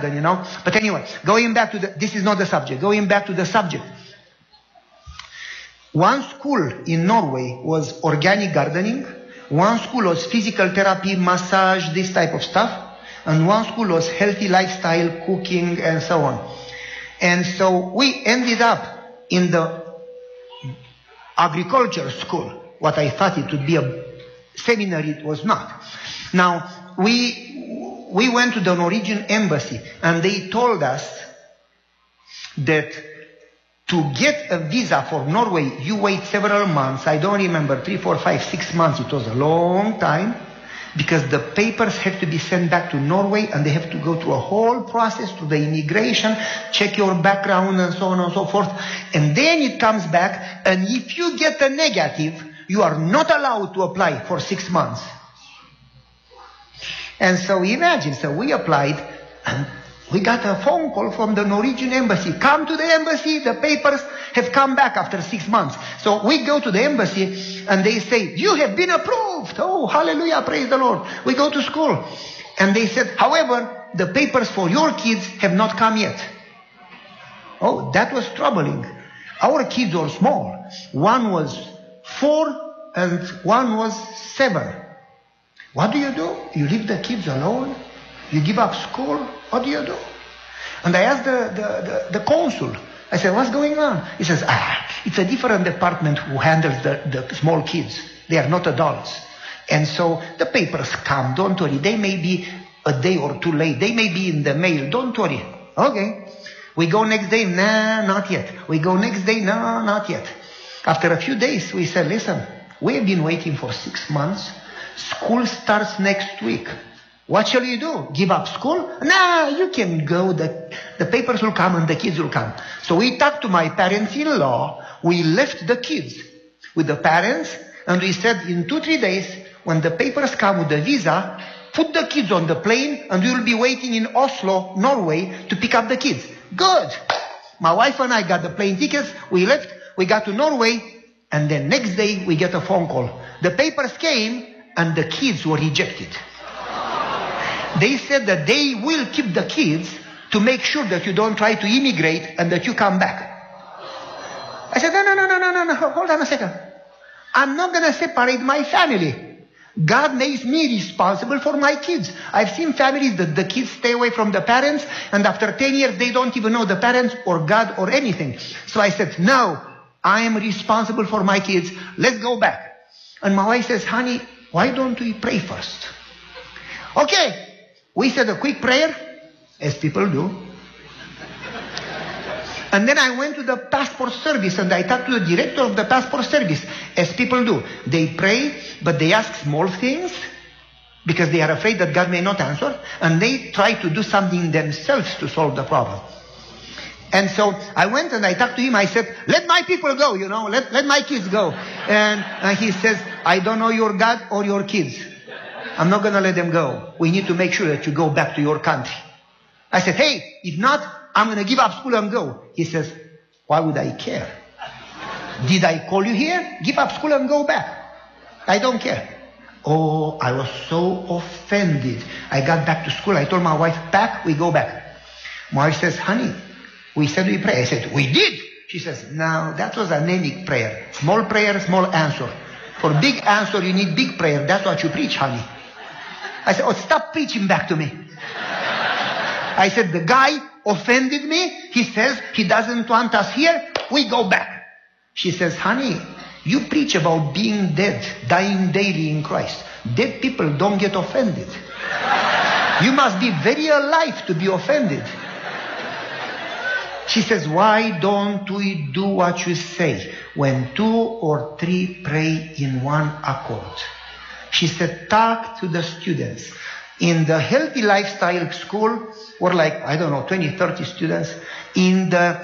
garden, you know. But anyway, going back to this is not the subject. Going back to the subject. One school in Norway was organic gardening. One school was physical therapy, massage, this type of stuff. And one school was healthy lifestyle, cooking, and so on. And so we ended up in the agriculture school. What I thought it would be a seminary, it was not. Now, we went to the Norwegian embassy, and they told us that to get a visa for Norway, you wait several months. I don't remember, 3, 4, 5, 6 months. It was a long time, because the papers have to be sent back to Norway, and they have to go through a whole process to the immigration, check your background and so on and so forth. And then it comes back, and if you get a negative, you are not allowed to apply for 6 months. And so imagine, so we applied, and we got a phone call from the Norwegian embassy. Come to the embassy, the papers have come back after 6 months. So we go to the embassy, and they say, you have been approved. Oh, hallelujah, praise the Lord. We go to school. And they said, however, the papers for your kids have not come yet. Oh, that was troubling. Our kids were small. One was 4 and one was 7. What do? You leave the kids alone? You give up school? What do? And I asked the consul. I said, what's going on? He says, it's a different department who handles the small kids. They are not adults. And so the papers come, don't worry. They may be a day or two late. They may be in the mail, don't worry. Okay. We go next day, nah, not yet. We go next day, no, not yet. After a few days, we said, listen, we have been waiting for 6 months. School starts next week. What shall you do? Give up school? Nah, you can go. The papers will come and the kids will come. So we talked to my parents-in-law. We left the kids with the parents, and we said in 2-3 days, when the papers come with the visa, put the kids on the plane, and we will be waiting in Oslo, Norway, to pick up the kids. Good. My wife and I got the plane tickets. We left. We got to Norway, and then next day we get a phone call. The papers came, and the kids were rejected. They said that they will keep the kids to make sure that you don't try to immigrate and that you come back. I said, no, hold on a second. I'm not going to separate my family. God makes me responsible for my kids. I've seen families that the kids stay away from the parents, and after 10 years they don't even know the parents or God or anything. So I said, no, I am responsible for my kids. Let's go back. And my wife says, honey, why don't we pray first? Okay. We said a quick prayer, as people do. And then I went to the passport service and I talked to the director of the passport service, as people do. They pray, but they ask small things because they are afraid that God may not answer. And they try to do something themselves to solve the problem. And so I went and I talked to him. I said, let my people go, let my kids go. And he says, I don't know your God or your kids. I'm not going to let them go. We need to make sure that you go back to your country. I said, hey, if not, I'm going to give up school and go. He says, why would I care? Did I call you here? Give up school and go back. I don't care. Oh, I was so offended. I got back to school. I told my wife, back, we go back. My wife says, honey, we said we pray. I said, we did. She says, no, that was anemic prayer. Small prayer, small answer. For big answer, you need big prayer. That's what you preach, honey. I said, oh, stop preaching back to me. I said, the guy offended me. He says he doesn't want us here. We go back. She says, honey, you preach about being dead, dying daily in Christ. Dead people don't get offended. You must be very alive to be offended. She says, why don't we do what you say? When 2 or 3 pray in one accord. She said, talk to the students. In the healthy lifestyle school, were like, 20, 30 students. In the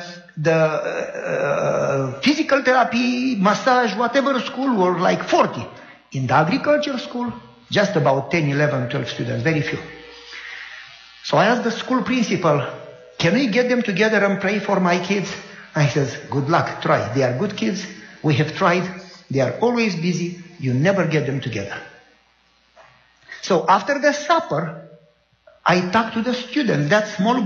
physical therapy, massage, whatever school, were like 40. In the agriculture school, just about 10, 11, 12 students, very few. So I asked the school principal, can we get them together and pray for my kids? And he says, good luck, try. They are good kids. We have tried. They are always busy. You never get them together. So after the supper, I talked to the students, that small